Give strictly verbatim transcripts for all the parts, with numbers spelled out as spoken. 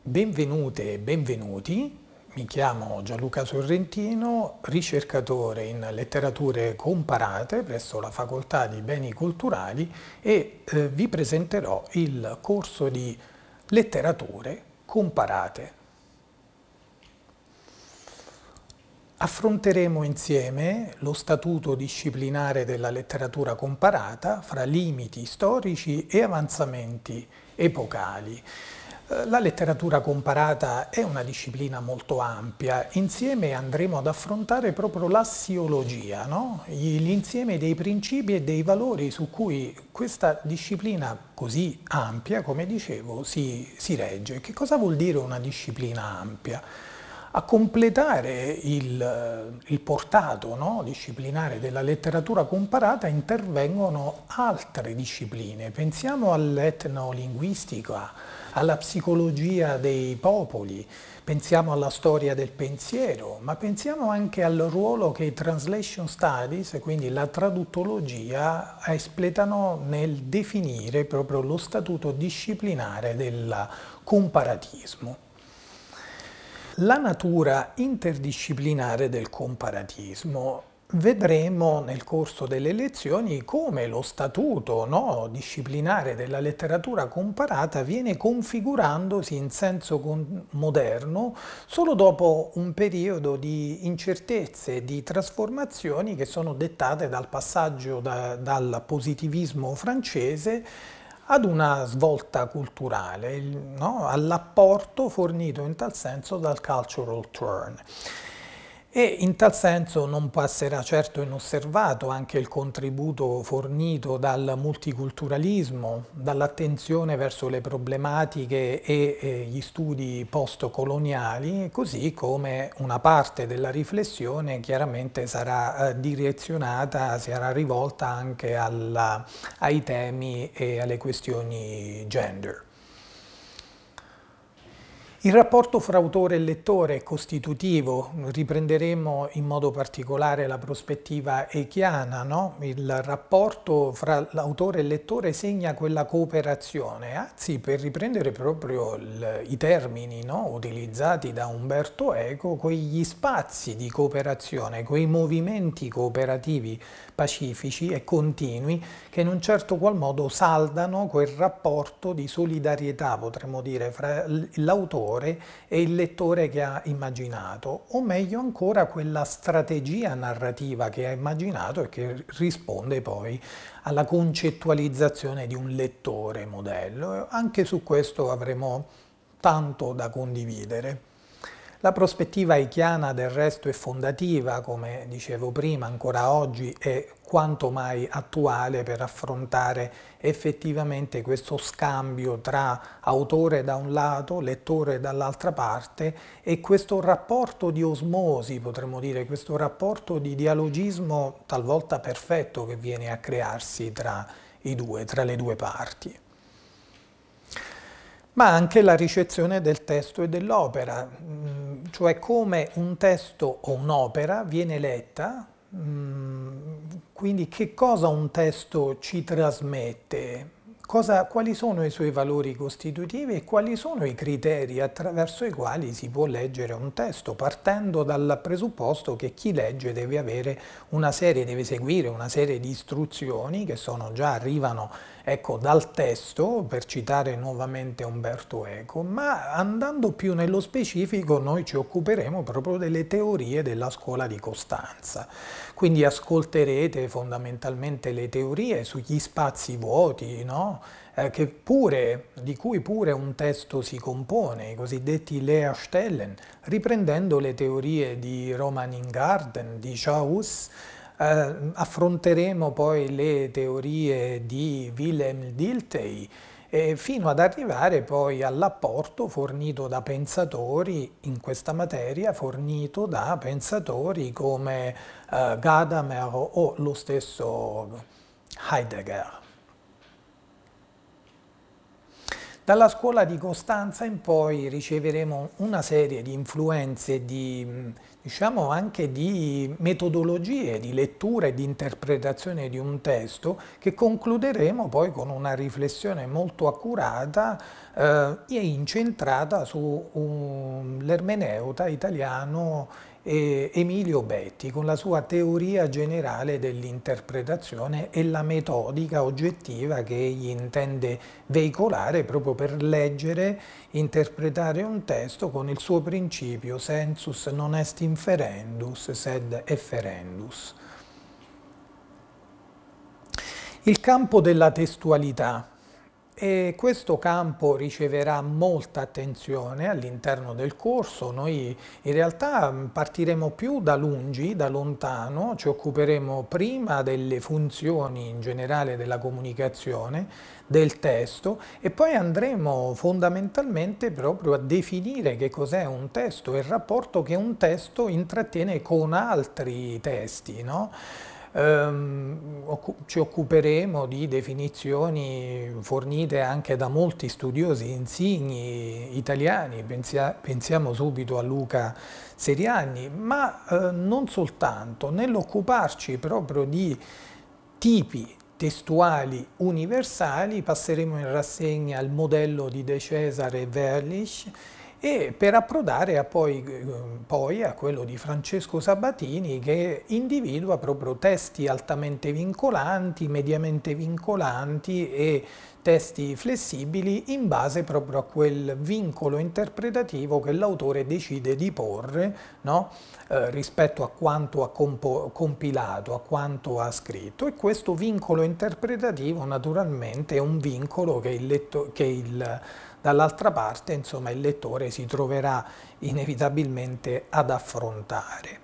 Benvenute e benvenuti, mi chiamo Gianluca Sorrentino, ricercatore in letterature comparate presso la Facoltà di Beni Culturali e eh, vi presenterò il corso di letterature comparate. Affronteremo insieme lo statuto disciplinare della letteratura comparata fra limiti storici e avanzamenti epocali. La letteratura comparata è una disciplina molto ampia, insieme andremo ad affrontare proprio l'assiologia, no? L'insieme dei principi e dei valori su cui questa disciplina così ampia, come dicevo, si, si regge. Che cosa vuol dire una disciplina ampia? A completare il, il portato, no, disciplinare della letteratura comparata intervengono altre discipline. Pensiamo all'etnolinguistica, alla psicologia dei popoli, pensiamo alla storia del pensiero, ma pensiamo anche al ruolo che i translation studies, quindi la traduttologia, espletano nel definire proprio lo statuto disciplinare del comparatismo. La natura interdisciplinare del comparatismo. Vedremo nel corso delle lezioni come lo statuto, no, disciplinare della letteratura comparata viene configurandosi in senso moderno solo dopo un periodo di incertezze e di trasformazioni che sono dettate dal passaggio da, dal positivismo francese ad una svolta culturale, no? All'apporto fornito in tal senso dal cultural turn. E in tal senso non passerà certo inosservato anche il contributo fornito dal multiculturalismo, dall'attenzione verso le problematiche e, e gli studi post-coloniali, così come una parte della riflessione chiaramente sarà eh, direzionata, sarà rivolta anche alla, ai temi e alle questioni gender. Il rapporto fra autore e lettore è costitutivo, riprenderemo in modo particolare la prospettiva eichiana, no? Il rapporto fra l'autore e il lettore segna quella cooperazione, anzi per riprendere proprio il, i termini, no? Utilizzati da Umberto Eco, quegli spazi di cooperazione, quei movimenti cooperativi pacifici e continui che in un certo qual modo saldano quel rapporto di solidarietà, potremmo dire, fra l'autore e il lettore che ha immaginato, o meglio ancora quella strategia narrativa che ha immaginato e che risponde poi alla concettualizzazione di un lettore modello. Anche su questo avremo tanto da condividere. La prospettiva eichiana del resto è fondativa, come dicevo prima, ancora oggi è quanto mai attuale per affrontare effettivamente questo scambio tra autore da un lato, lettore dall'altra parte e questo rapporto di osmosi, potremmo dire, questo rapporto di dialogismo talvolta perfetto che viene a crearsi tra i due, tra le due parti. Ma anche la ricezione del testo e dell'opera, cioè come un testo o un'opera viene letta, quindi che cosa un testo ci trasmette, cosa, quali sono i suoi valori costitutivi e quali sono i criteri attraverso i quali si può leggere un testo, partendo dal presupposto che chi legge deve avere una serie, deve seguire una serie di istruzioni che sono già arrivano ecco, dal testo, per citare nuovamente Umberto Eco, ma andando più nello specifico noi ci occuperemo proprio delle teorie della scuola di Costanza. Quindi ascolterete fondamentalmente le teorie sugli spazi vuoti, no? eh, che pure, di cui pure un testo si compone, i cosiddetti Leerstellen, riprendendo le teorie di Roman Ingarden, di Chauss. Eh, affronteremo poi le teorie di Wilhelm Dilthey eh, fino ad arrivare poi all'apporto fornito da pensatori in questa materia, fornito da pensatori come eh, Gadamer o lo stesso Heidegger. Dalla scuola di Costanza in poi riceveremo una serie di influenze, di, diciamo anche di metodologie di lettura e di interpretazione di un testo che concluderemo poi con una riflessione molto accurata eh, e incentrata sull'ermeneuta italiano eh, Emilio Betti, con la sua teoria generale dell'interpretazione e la metodica oggettiva che egli intende veicolare proprio per leggere, interpretare un testo con il suo principio sensus non est inferendus sed efferendus. Il campo della testualità. E questo campo riceverà molta attenzione all'interno del corso. Noi in realtà partiremo più da lungi, da lontano, ci occuperemo prima delle funzioni in generale della comunicazione, del testo, e poi andremo fondamentalmente proprio a definire che cos'è un testo e il rapporto che un testo intrattiene con altri testi, no? Ci occuperemo di definizioni fornite anche da molti studiosi insigni italiani, pensiamo subito a Luca Seriani, ma eh, non soltanto, nell'occuparci proprio di tipi testuali universali passeremo in rassegna il modello di De Cesare e Werlich, e per approdare a poi, poi a quello di Francesco Sabatini, che individua proprio testi altamente vincolanti, mediamente vincolanti e testi flessibili in base proprio a quel vincolo interpretativo che l'autore decide di porre, no? eh, rispetto a quanto ha compilato, a quanto ha scritto. E questo vincolo interpretativo naturalmente è un vincolo che il, letto, che il dall'altra parte, insomma, il lettore si troverà inevitabilmente ad affrontare.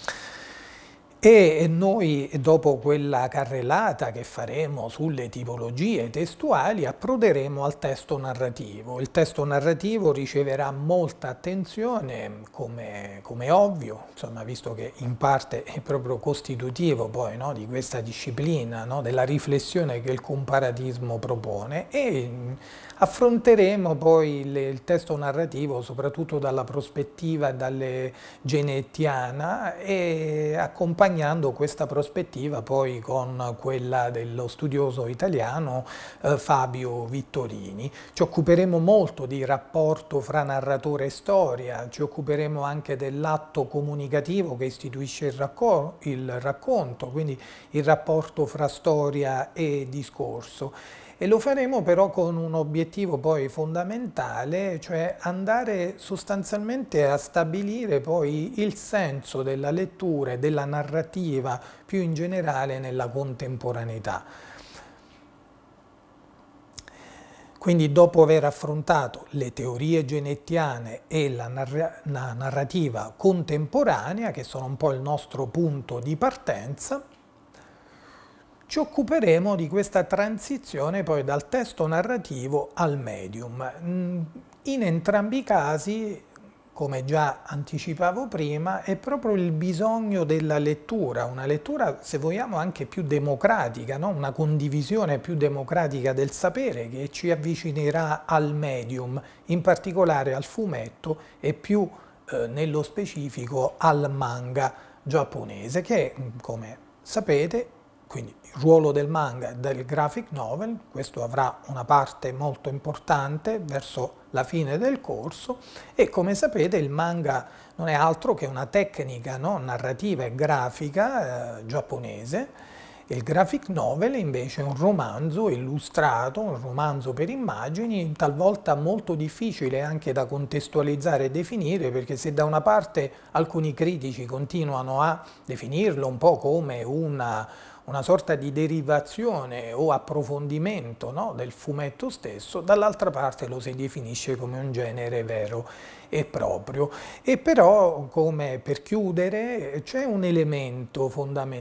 E noi, dopo quella carrellata che faremo sulle tipologie testuali, approderemo al testo narrativo. Il testo narrativo riceverà molta attenzione, come, come ovvio, insomma, visto che in parte è proprio costitutivo poi, no, di questa disciplina, no, della riflessione che il comparatismo propone, e affronteremo poi il, il testo narrativo soprattutto dalla prospettiva dalle genettiana, e accompagnando questa prospettiva poi con quella dello studioso italiano eh, Fabio Vittorini. Ci occuperemo molto di rapporto fra narratore e storia, ci occuperemo anche dell'atto comunicativo che istituisce il, racco il racconto, quindi il rapporto fra storia e discorso. E lo faremo però con un obiettivo poi fondamentale, cioè andare sostanzialmente a stabilire poi il senso della lettura e della narrativa più in generale nella contemporaneità. Quindi, dopo aver affrontato le teorie genettiane e la, narra la narrativa contemporanea, che sono un po' il nostro punto di partenza, ci occuperemo di questa transizione poi dal testo narrativo al medium. In entrambi i casi, come già anticipavo prima, è proprio il bisogno della lettura, una lettura, se vogliamo, anche più democratica, no? Una condivisione più democratica del sapere che ci avvicinerà al medium, in particolare al fumetto e più eh, nello specifico al manga giapponese, che, come sapete, quindi il ruolo del manga e del graphic novel, questo avrà una parte molto importante verso la fine del corso, e come sapete il manga non è altro che una tecnica, no, narrativa e grafica eh, giapponese. Il graphic novel invece è un romanzo illustrato, un romanzo per immagini, talvolta molto difficile anche da contestualizzare e definire, perché se da una parte alcuni critici continuano a definirlo un po' come una una sorta di derivazione o approfondimento, no, del fumetto stesso, dall'altra parte lo si definisce come un genere vero e proprio. E però, come per chiudere, c'è un elemento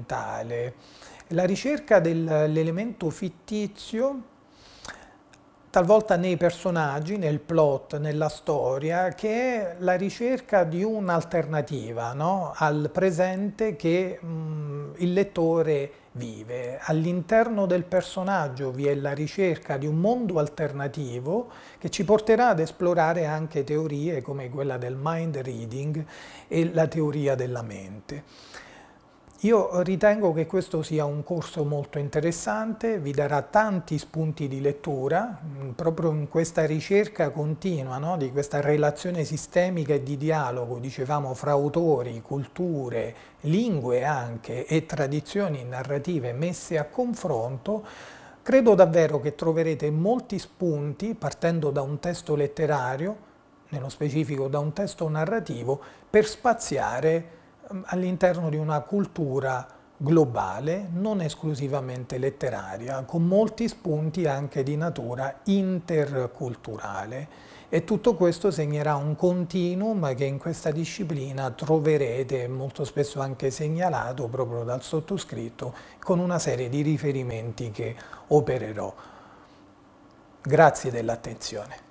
fondamentale. La ricerca dell'elemento fittizio talvolta nei personaggi, nel plot, nella storia, che è la ricerca di un'alternativa, no? Al presente che mh, il lettore vive. All'interno del personaggio vi è la ricerca di un mondo alternativo che ci porterà ad esplorare anche teorie come quella del mind reading e la teoria della mente. Io ritengo che questo sia un corso molto interessante, vi darà tanti spunti di lettura, mh, proprio in questa ricerca continua, no, di questa relazione sistemica e di dialogo, dicevamo, fra autori, culture, lingue anche e tradizioni narrative messe a confronto. Credo davvero che troverete molti spunti partendo da un testo letterario, nello specifico da un testo narrativo, per spaziare all'interno di una cultura globale, non esclusivamente letteraria, con molti spunti anche di natura interculturale. E tutto questo segnerà un continuum che in questa disciplina troverete molto spesso anche segnalato proprio dal sottoscritto con una serie di riferimenti che opererò. Grazie dell'attenzione.